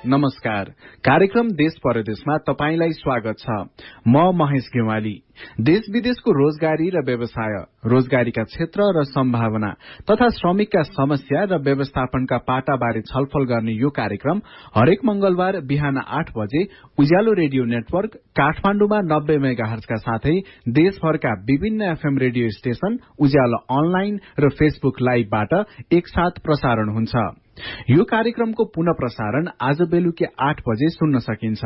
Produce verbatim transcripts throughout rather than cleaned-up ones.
नमस्कार। कार्यक्रम देश परदेशमा तपाईंलाई स्वागत छ। म महेश गेवाली। देश विदेशको रोजगारी र व्यवसाय, रोजगारीका क्षेत्र र सम्भावना तथा श्रमिकका समस्या र व्यवस्थापनका पाटाबारे छलफल गर्ने यो कार्यक्रम हरेक मंगलबार बिहान आठ बजे उज्यालो रेडियो नेटवर्क काठमाडौँमा नब्बे मेगाहर्जका साथै देशभरका विभिन्न एफएम रेडियो स्टेशन, उज्यालो अनलाइन र फेसबुक लाइभबाट एकसाथ प्रसारण हुन्छ। यो कार्यक्रमको पुनः प्रसारण आज बेलुकी आठ बजे सुन्न सकिन्छ।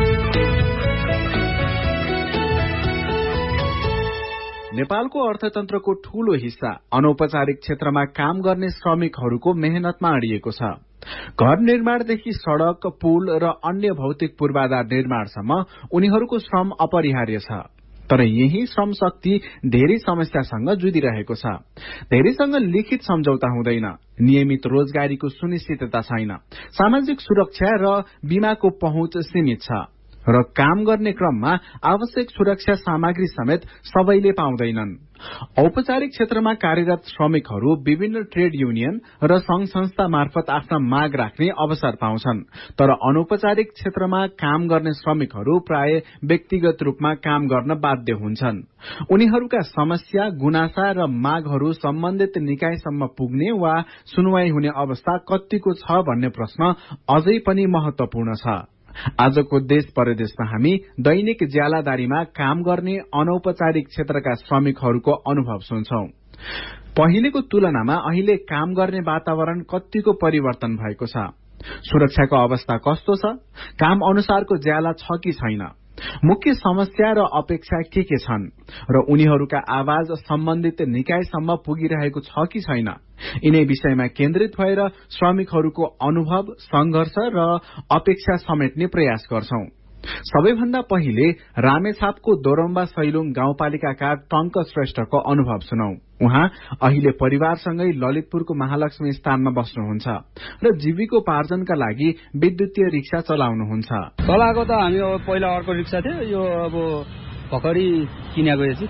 नेपालको अर्थतन्त्रको ठूलो हिस्सा अनौपचारिक क्षेत्रमा काम गर्ने श्रमिकहरूको मेहनतमा अडिएको छ। घर निर्माणदेखि सड़क, पुल र अन्य भौतिक पूर्वाधार निर्माणसम्म उनीहरूको श्रम अपरिहार्य छ। तर यही श्रम शक्ति धेरै समस्यासँग जुधिरहेको छ। धेरैसँग लिखित सम्झौता हुँदैन, नियमित रोजगारीको सुनिश्चितता छैन, सामाजिक सुरक्षा र बीमाको पहुँच सीमित छ र काम गर्ने क्रममा आवश्यक सुरक्षा सामग्री समेत सबैले पाउँदैनन्। औपचारिक क्षेत्रमा कार्यरत श्रमिकहरू विभिन्न ट्रेड युनियन र संघ संस्था मार्फत आफ्ना माग राख्ने अवसर पाउँछन्, तर अनौपचारिक क्षेत्रमा काम गर्ने श्रमिकहरू प्राय व्यक्तिगत रूपमा काम गर्न बाध्य हुन्छन्। उनीहरूका समस्या, गुनासा र मागहरू सम्बन्धित निकायसम्म पुग्ने वा सुनवाई हुने अवस्था कतिको छ भन्ने प्रश्न अझै पनि महत्वपूर्ण छ। आजको देश परदेशमा हामी दैनिक ज्यालादारीमा काम गर्ने अनौपचारिक क्षेत्रका श्रमिकहरूको अनुभव सुन्छौं। पहिलेको तुलनामा अहिले काम गर्ने वातावरण कतिको परिवर्तन भएको छ, सुरक्षाको अवस्था कस्तो छ, काम अनुसारको ज्याला छ कि छैन, मुख्य समस्या र अपेक्षा के के छन् र उनीहरूका आवाज सम्बन्धित निकायसम्म पुगिरहेको छ कि छैन, यिनै विषयमा केन्द्रित भएर श्रमिकहरूको अनुभव, संघर्ष र अपेक्षा समेट्ने प्रयास गर्छौं। सबैभन्दा पहिले रामेछापको दोरम्बा सैलुङ गाउँपालिकाका टंक श्रेष्ठको अनुभव सुनौ। उहाँ अहिले परिवारसँगै ललितपुरको महालक्ष्मी स्थानमा बस्नुहुन्छ र जीविकोपार्जनका लागि विद्युतीय रिक्सा चलाउनुहुन्छ। चलाएको त हामी अब पहिला अर्को रिक्सा थियो, यो अब भर्खरै किनेको यसो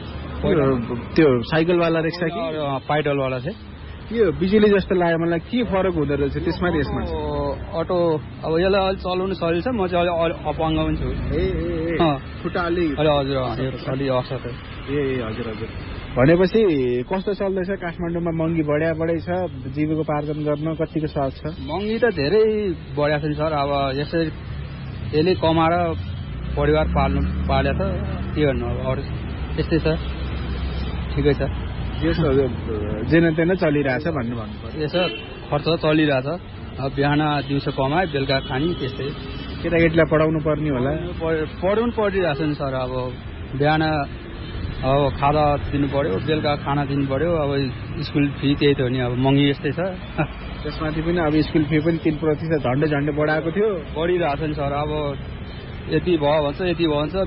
त्यो साइकलवाला रिक्सा कि पाइडलवाला थियो। यो बिजुली जस्तो लाग्यो मलाई, के फरक हुँदो रहेछ त्यसमा र यसमा? अटो अब यसलाई अलि चलाउनु सजिलो छ, म चाहिँ अलि अपाङ्ग पनि छु। ए ए खुट्टा अलि हजुर अलि असर ए हजुर हजुर। भनेपछि कस्तो चल्दैछ काठमाडौँमा? महँगी बढ्या बढै छ, जीविकोपार्जन गर्न कतिको सहज छ? महँगी त धेरै बढ्या छ नि सर। अब यसै यसले कमाएर परिवार पाल्नु पाले त के गर्नु, अब अरू त्यस्तै छ, ठिकै छ। यसो जेन तेन चलिरहेछ भन्नु भन्नु पर्यो। यसो खर्च चलिरहेछ, अब बिहान दिउँसो कमाए बेलुका खाने, त्यस्तै। केटाकेटीलाई पढाउनु पर्ने होला? पढाउनु परिरहेछ नि सर। अब बिहान अब खाना दिनु पर्यो, बेलुका खाना दिनु पर्यो, अब स्कुल फी त्यही त हो नि, अब महँगी यस्तै छ। त्यसमाथि पनि अब स्कुल फी पनि तीन प्रतिशत झन्डै झन्डै बढाएको थियो, बढिरहेछ नि सर। अब यति भयो भन्छ, यति भयो भन्छ,